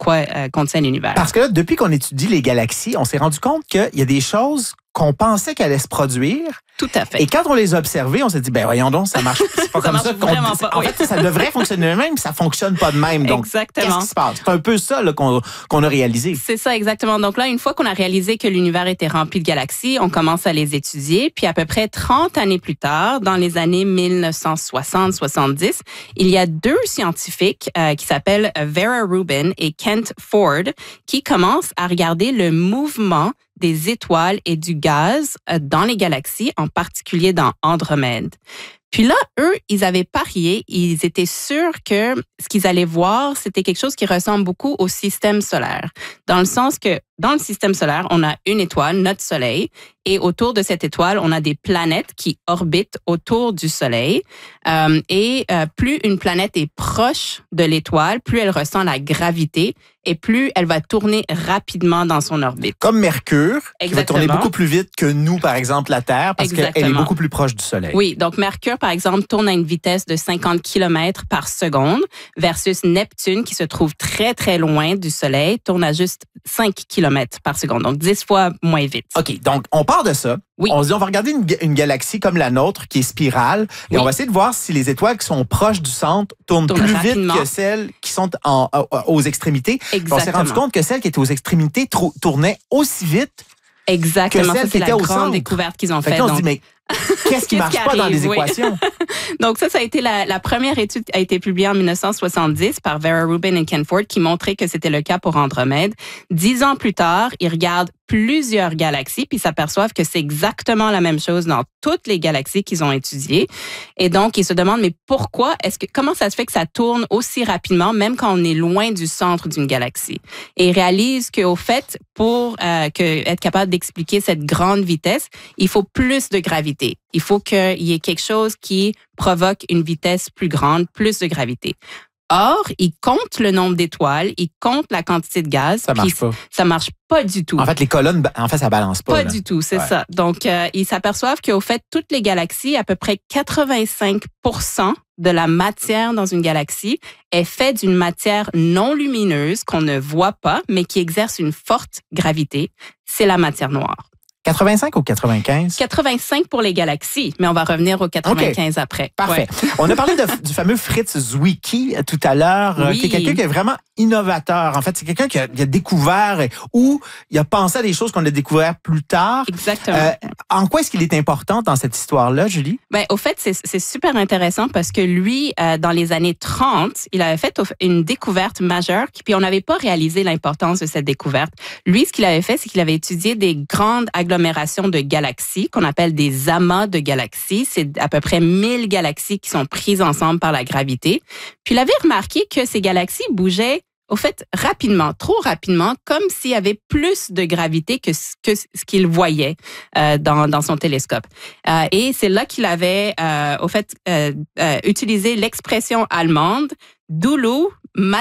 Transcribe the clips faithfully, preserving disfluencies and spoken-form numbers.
quoi euh, contient l'univers. Parce que là, depuis qu'on étudie les galaxies, on s'est rendu compte qu'il y a des choses qu'on pensait qu'elles allaient se produire. Tout à fait. Et quand on les a observées, on s'est dit, ben voyons donc, ça marche. C'est pas ça comme ça qu'on vraiment dit. pas, En oui. fait, ça devrait fonctionner de même, mais ça fonctionne pas de même. Donc, exactement. Qu'est-ce qui se passe? C'est un peu ça là, qu'on, qu'on a réalisé. C'est ça, exactement. Donc là, une fois qu'on a réalisé que l'univers était rempli de galaxies, on commence à les étudier. Puis à peu près trente années plus tard, dans les années mille neuf cent soixante soixante-dix, il y a deux scientifiques euh, qui s'appellent Vera Rubin et Kent Ford qui commencent à regarder le mouvement des étoiles et du gaz dans les galaxies, en particulier dans Andromède. Puis là, eux, ils avaient parié, ils étaient sûrs que ce qu'ils allaient voir, c'était quelque chose qui ressemble beaucoup au système solaire. Dans le sens que dans le système solaire, on a une étoile, notre Soleil, et autour de cette étoile, on a des planètes qui orbitent autour du Soleil. Euh, et euh, plus une planète est proche de l'étoile, plus elle ressent la gravité et plus elle va tourner rapidement dans son orbite. Comme Mercure, qui va Exactement. tourner beaucoup plus vite que nous, par exemple, la Terre, parce qu'elle est Exactement. beaucoup plus proche du Soleil. Oui, donc Mercure, par exemple, tourne à une vitesse de cinquante kilomètres par seconde versus Neptune, qui se trouve très, très loin du Soleil, tourne à juste cinq kilomètres par seconde, donc dix fois moins vite. OK, donc on part de ça. Oui. On se dit, on va regarder une, une galaxie comme la nôtre, qui est spirale, et Oui. on va essayer de voir si les étoiles qui sont proches du centre tournent Tournent plus rapidement. vite que celles qui sont en, aux extrémités. Exactement. On s'est rendu compte que celles qui étaient aux extrémités trou- tournaient aussi vite. Exactement, que ça celle c'est qui était la au grande centre. découverte qu'ils ont Fait faite. que là, on se Donc, dit, mais qu'est-ce qui Qu'est-ce marche qui pas dans arrive, les oui. équations? donc ça, ça a été la, la première étude qui a été publiée en mille neuf cent soixante-dix par Vera Rubin et Ken Ford qui montrait que c'était le cas pour Andromède. Dix ans plus tard, ils regardent plusieurs galaxies puis s'aperçoivent que c'est exactement la même chose dans toutes les galaxies qu'ils ont étudiées. Et donc, ils se demandent, mais pourquoi est-ce que, comment ça se fait que ça tourne aussi rapidement, même quand on est loin du centre d'une galaxie? Et ils réalisent qu'au fait, pour euh, que, être capable d'expliquer cette grande vitesse, il faut plus de gravité. Il faut qu'il y ait quelque chose qui provoque une vitesse plus grande, plus de gravité. Or, ils comptent le nombre d'étoiles, ils comptent la quantité de gaz. Ça marche puis pas. Ça marche pas du tout. En fait, les colonnes, en fait, ça balance pas. Pas là. du tout, c'est Ouais. ça. Donc, euh, ils s'aperçoivent qu'au fait, toutes les galaxies, à peu près quatre-vingt-cinq pour cent de la matière dans une galaxie est faite d'une matière non lumineuse qu'on ne voit pas, mais qui exerce une forte gravité. C'est la matière noire. quatre-vingt-cinq ou quatre-vingt-quinze? quatre-vingt-cinq pour les galaxies, mais on va revenir aux quatre-vingt-quinze après. Parfait. Ouais. On a parlé de- du fameux Fritz Zwicky euh, tout à l'heure, euh, Oui. qui est quelqu'un qui est vraiment innovateur. En fait, c'est quelqu'un qui a, qui a découvert euh, ou il a pensé à des choses qu'on a découvert plus tard. Exactement. Euh, en quoi est-ce qu'il est important dans cette histoire-là, Julie? Ben, au fait, c'est, c'est super intéressant parce que lui, euh, dans les années trente, il avait fait une découverte majeure, puis on n'avait pas réalisé l'importance de cette découverte. Lui, ce qu'il avait fait, c'est qu'il avait étudié des grandes agglomérations de galaxies qu'on appelle des amas de galaxies. C'est à peu près mille galaxies qui sont prises ensemble par la gravité. Puis il avait remarqué que ces galaxies bougeaient au fait, rapidement, trop rapidement, comme s'il y avait plus de gravité que ce, que ce qu'il voyait euh, dans, dans son télescope. Euh, et c'est là qu'il avait, euh, au fait, euh, euh, utilisé l'expression allemande « Dulu Materie »,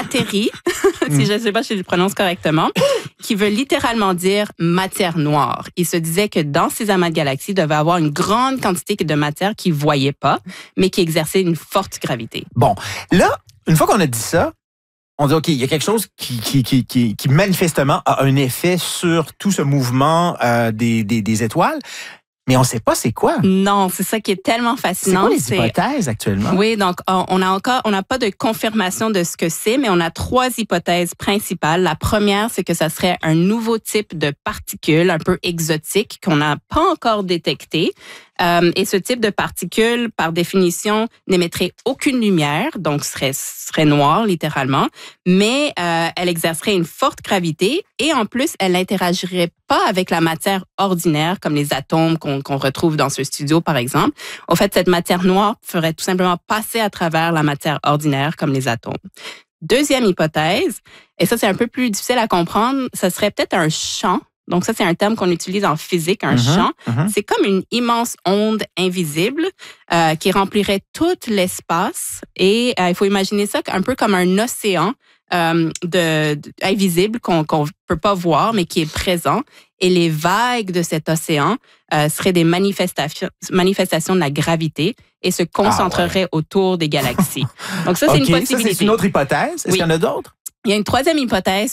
si je ne sais pas si je le prononce correctement, qui veut littéralement dire « matière noire ». Il se disait que dans ces amas de galaxies, il devait avoir une grande quantité de matière qu'il ne voyait pas, mais qui exerçait une forte gravité. Bon, là, une fois qu'on a dit ça, on dit, OK, il y a quelque chose qui, qui, qui, qui, qui manifestement a un effet sur tout ce mouvement euh, des, des, des étoiles, mais on ne sait pas c'est quoi. Non, c'est ça qui est tellement C'est fascinant. quoi les hypothèses actuellement? Oui, donc on a encore, on n'a pas de confirmation de ce que c'est, mais on a trois hypothèses principales. La première, c'est que ça serait un nouveau type de particules un peu exotique qu'on n'a pas encore détecté. Euh, et ce type de particules, par définition, n'émettrait aucune lumière, donc serait serait noire littéralement, mais euh, elle exercerait une forte gravité et en plus, elle n'interagirait pas avec la matière ordinaire, comme les atomes qu'on qu'on retrouve dans ce studio, par exemple. Au fait, cette matière noire ferait tout simplement passer à travers la matière ordinaire, comme les atomes. Deuxième hypothèse, et ça c'est un peu plus difficile à comprendre, ça serait peut-être un champ. Donc ça, c'est un terme qu'on utilise en physique, un Mm-hmm, champ. mm-hmm. C'est C'est comme une immense onde invisible euh, qui remplirait tout l'espace. Et euh, il faut imaginer ça un peu comme un océan euh, de, de, invisible qu'on qu'on peut pas voir, mais qui est présent. Et les vagues de cet océan euh, seraient des manifestations, manifestations de la gravité et se concentreraient ah ouais. autour des galaxies. Donc ça, c'est okay, une possibilité. Ça, c'est une autre hypothèse. Est-ce oui. qu'il y en a d'autres? Il y a une troisième hypothèse